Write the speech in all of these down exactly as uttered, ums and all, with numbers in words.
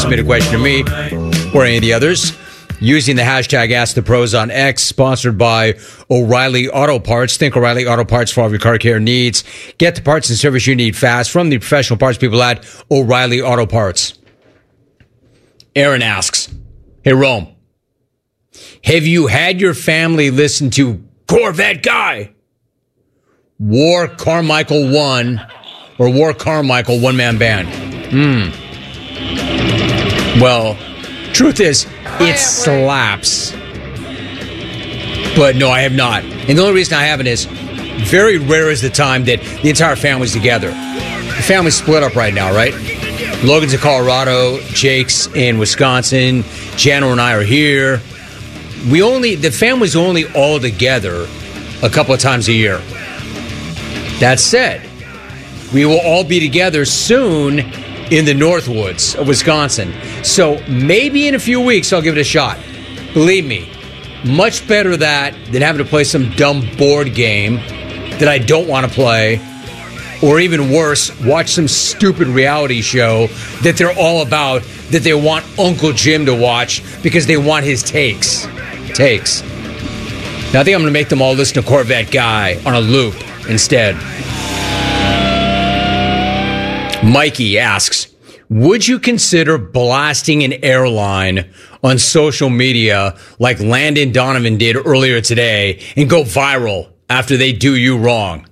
Submit a question to me or any of the others using the hashtag Ask the Pros on X, sponsored by O'Reilly Auto Parts. Think O'Reilly Auto Parts for all of your car care needs. Get the parts and service you need fast from the professional parts people at O'Reilly Auto Parts. Aaron asks, hey, Rome, have you had your family listen to Corvette Guy? War Carmichael one or War Carmichael one-man band? Hmm. Well, truth is, it slaps. But no, I have not. And the only reason I haven't is very rare is the time that the entire family's together. The family's split up right now, right? Logan's in Colorado, Jake's in Wisconsin, Jano and I are here. We only, the family's only all together a couple of times a year. That said, we will all be together soon in the Northwoods of Wisconsin. So maybe in a few weeks I'll give it a shot. Believe me, much better that than having to play some dumb board game that I don't want to play. Or even worse, watch some stupid reality show that they're all about, that they want Uncle Jim to watch because they want his takes. Takes. Now I think I'm going to make them all listen to Corvette Guy on a loop instead. Mikey asks, would you consider blasting an airline on social media like Landon Donovan did earlier today and go viral after they do you wrong?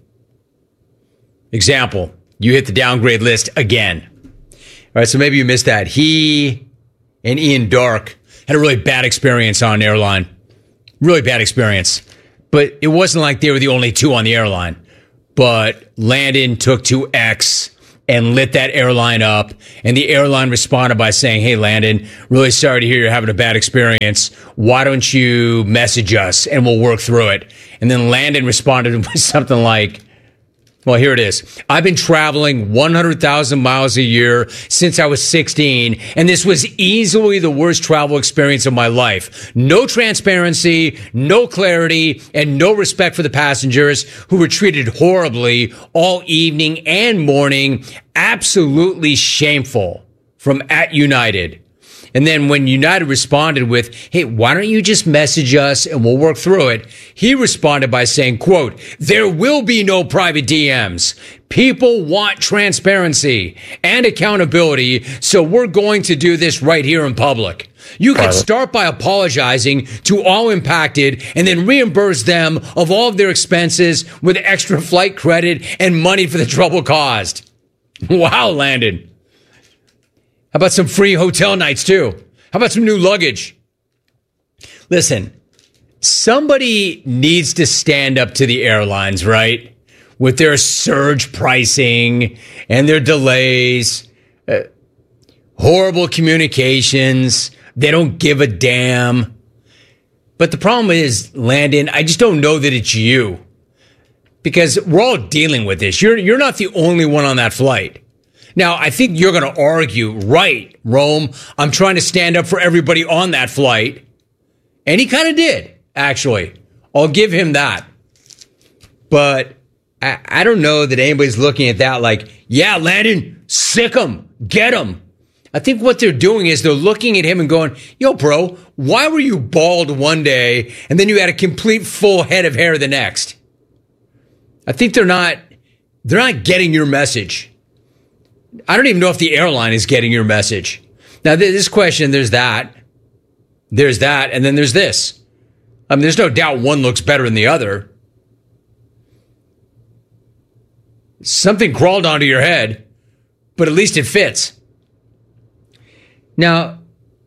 Example, you hit the downgrade list again. All right, so maybe you missed that. He and Ian Dark had a really bad experience on an airline. Really bad experience. But it wasn't like they were the only two on the airline. But Landon took to X and lit that airline up. And the airline responded by saying, hey, Landon, really sorry to hear you're having a bad experience. Why don't you message us and we'll work through it? And then Landon responded with something like, well, here it is. I've been traveling one hundred thousand miles a year since I was sixteen, and this was easily the worst travel experience of my life. No transparency, no clarity, and no respect for the passengers who were treated horribly all evening and morning. Absolutely shameful. From at United. And then when United responded with, hey, why don't you just message us and we'll work through it? He responded by saying, quote, there will be no private D Ms. People want transparency and accountability, so we're going to do this right here in public. You could start by apologizing to all impacted and then reimburse them of all of their expenses with extra flight credit and money for the trouble caused. Wow, Landon. How about some free hotel nights, too? How about some new luggage? Listen, somebody needs to stand up to the airlines, right? With their surge pricing and their delays, uh, horrible communications. They don't give a damn. But the problem is, Landon, I just don't know that it's you. Because we're all dealing with this. You're, you're not the only one on that flight. Now, I think you're going to argue, right, Rome, I'm trying to stand up for everybody on that flight. And he kind of did, actually. I'll give him that. But I, I don't know that anybody's looking at that like, yeah, Landon, sick him, get him. I think what they're doing is they're looking at him and going, yo, bro, why were you bald one day and then you had a complete full head of hair the next? I think they're not, they're not getting your message. I don't even know if the airline is getting your message. Now, this question, there's that. There's that. And then there's this. I mean, there's no doubt one looks better than the other. Something crawled onto your head, but at least it fits. Now,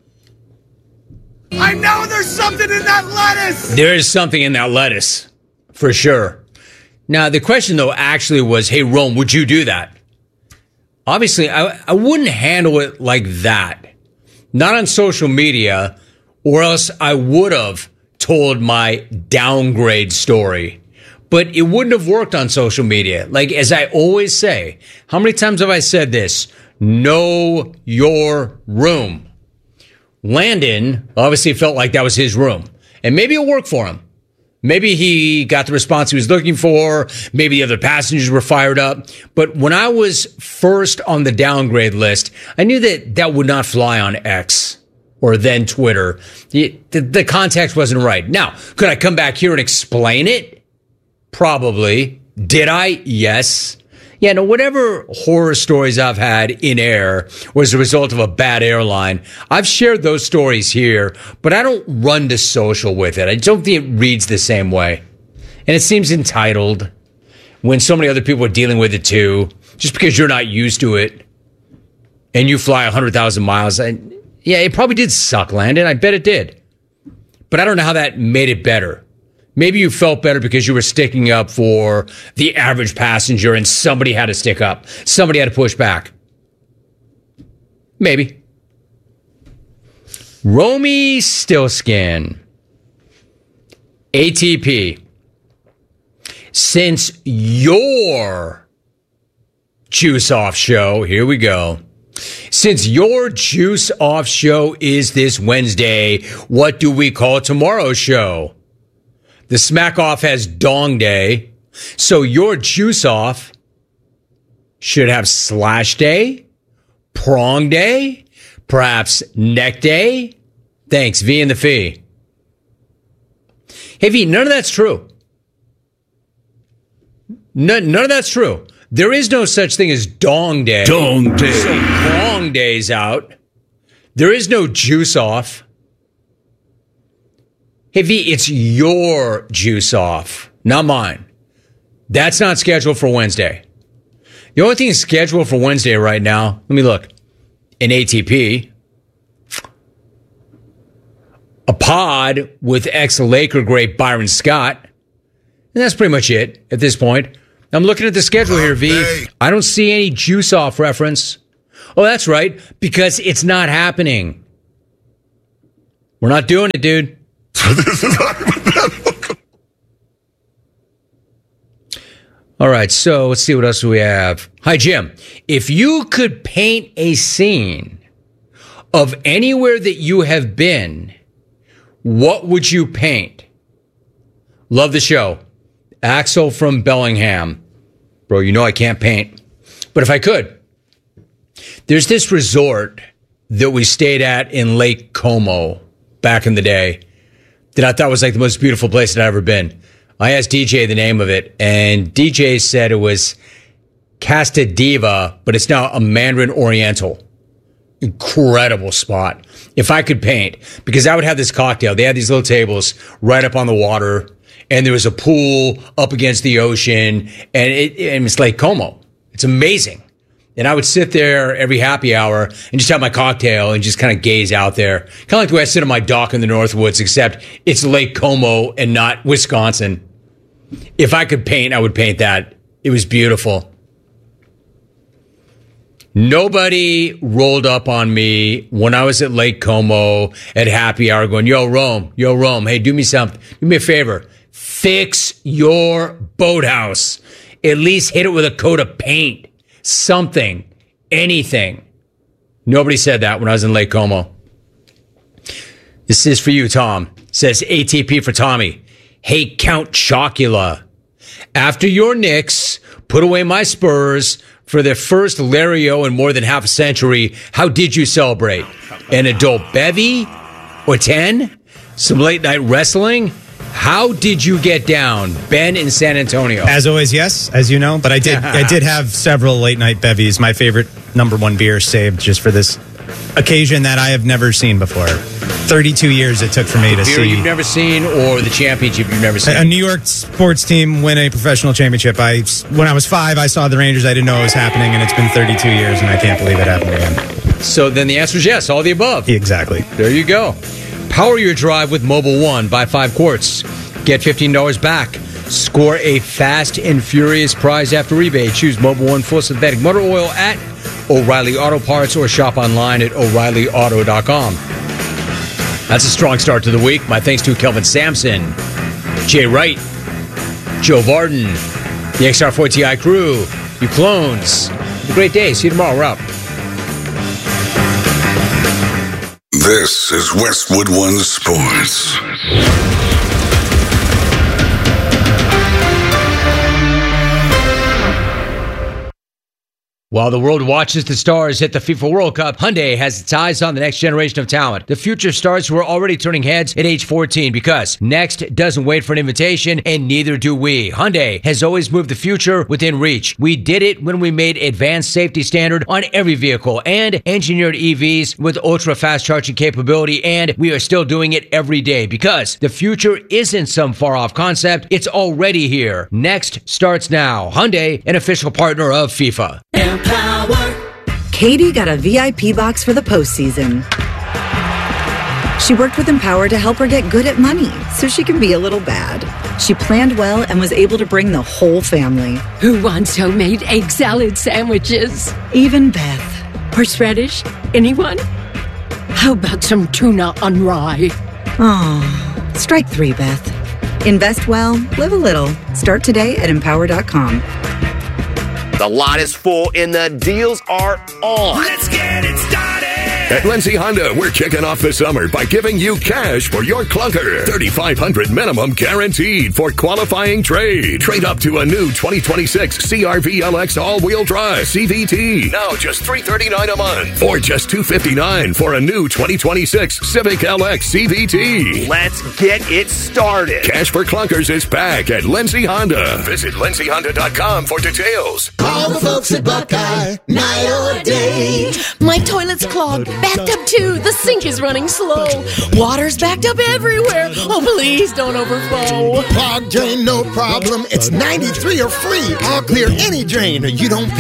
I know there's something in that lettuce. There is something in that lettuce, for sure. Now, the question, though, actually was, hey, Rome, would you do that? Obviously, I, I wouldn't handle it like that. Not on social media, or else I would have told my downgrade story. But it wouldn't have worked on social media. Like, as I always say, how many times have I said this? Know your room. Landon obviously felt like that was his room. And maybe it worked for him. Maybe he got the response he was looking for. Maybe the other passengers were fired up. But when I was first on the downgrade list, I knew that that would not fly on X or then Twitter. The, the, the context wasn't right. Now, could I come back here and explain it? Probably. Did I? Yes. Yeah, no, whatever horror stories I've had in air was a result of a bad airline. I've shared those stories here, but I don't run to social with it. I don't think it reads the same way. And it seems entitled when so many other people are dealing with it too, just because you're not used to it and you fly one hundred thousand miles. I, yeah, it probably did suck, Landon. I bet it did. But I don't know how that made it better. Maybe you felt better because you were sticking up for the average passenger and somebody had to stick up. Somebody had to push back. Maybe. Romy Stillskin. A T P. Since your Juice Off show, here we go. Since your Juice Off show is this Wednesday, what do we call tomorrow's show? The Smack Off has Dong Day, so your Juice Off should have Slash Day, Prong Day, perhaps Neck Day. Thanks, V and the Fee. Hey, V, none of that's true. None, none of that's true. There is no such thing as Dong Day. Dong Day. So Prong Day's out. There is no Juice Off. Hey, V, it's your Juice Off, not mine. That's not scheduled for Wednesday. The only thing scheduled for Wednesday right now, let me look, an A T P, a pod with ex-Laker great Byron Scott, and that's pretty much it at this point. I'm looking at the schedule here, V. I don't see any Juice Off reference. Oh, that's right, because it's not happening. We're not doing it, dude. All right, so let's see what else we have. Hi, Jim. If you could paint a scene of anywhere that you have been, what would you paint? Love the show. Axel from Bellingham. Bro, you know I can't paint. But if I could, there's this resort that we stayed at in Lake Como back in the day that I thought was like the most beautiful place that I'd ever been. I asked D J the name of it, and D J said it was Casta Diva, but it's now a Mandarin Oriental. Incredible spot. If I could paint, because I would have this cocktail. They had these little tables right up on the water, and there was a pool up against the ocean, and it, and it's Lake Como. It's amazing. And I would sit there every happy hour and just have my cocktail and just kind of gaze out there. Kind of like the way I sit on my dock in the Northwoods, except it's Lake Como and not Wisconsin. If I could paint, I would paint that. It was beautiful. Nobody rolled up on me when I was at Lake Como at happy hour going, yo, Rome, yo, Rome, hey, do me something. Do me a favor. Fix your boathouse. At least hit it with a coat of paint. Something, anything. Nobody said that when I was in Lake Como. This is for you, Tom. Says A T P for Tommy. Hey, Count Chocula. After your Knicks put away my Spurs for their first Lario in more than half a century, how did you celebrate? An adult bevy? Or ten? Some late night wrestling? How did you get down, Ben in San Antonio? As always, yes, as you know. But I did I did have several late night bevies. My favorite number one beer saved just for this occasion that I have never seen before. thirty-two years it took for me to beer see. You've never seen, or the championship you've never seen? A New York sports team win a professional championship. I When I was five, I saw the Rangers. I didn't know it was happening, and it's been thirty-two years, and I can't believe it happened again. So then the answer is yes, all the above. Exactly. There you go. Power your drive with Mobil one. Buy five quarts. Get fifteen dollars back. Score a fast and furious prize after rebate. Choose Mobil one full synthetic motor oil at O'Reilly Auto Parts or shop online at O'Reilly Auto dot com. That's a strong start to the week. My thanks to Kelvin Sampson, Jay Wright, Joe Varden, the X R four T I crew, you clones. Have a great day. See you tomorrow. We're up. This is Westwood One Sports. While the world watches the stars hit the FIFA World Cup, Hyundai has its eyes on the next generation of talent. The future stars who are already turning heads at age fourteen, because next doesn't wait for an invitation, and neither do we. Hyundai has always moved the future within reach. We did it when we made advanced safety standard on every vehicle and engineered E Vs with ultra-fast charging capability, and we are still doing it every day because the future isn't some far-off concept. It's already here. Next starts now. Hyundai, an official partner of FIFA. Empower. Katie got a V I P box for the postseason. She worked with Empower to help her get good at money so she can be a little bad. She planned well and was able to bring the whole family. Who wants homemade egg salad sandwiches? Even Beth. Horseradish? Anyone? How about some tuna on rye? Oh, strike three, Beth. Invest well, live a little. Start today at empower dot com. The lot is full and the deals are on. Let's get it started. At Lindsay Honda, we're kicking off the summer by giving you cash for your clunker. thirty-five hundred dollars minimum guaranteed for qualifying trade. Trade up to a new twenty twenty-six C R V L X all-wheel drive C V T. Now just three hundred thirty-nine dollars a month. Or just two hundred fifty-nine dollars for a new twenty twenty-six Civic L X C V T. Let's get it started. Cash for clunkers is back at Lindsay Honda. Visit lindsay honda dot com for details. Call the folks at Buckeye, night or day. My toilet's clogged, backed up too. The sink is running slow. Water's backed up everywhere. Oh, please don't overflow. Clogged drain, no problem. It's ninety-three or free. I'll clear any drain. You don't pay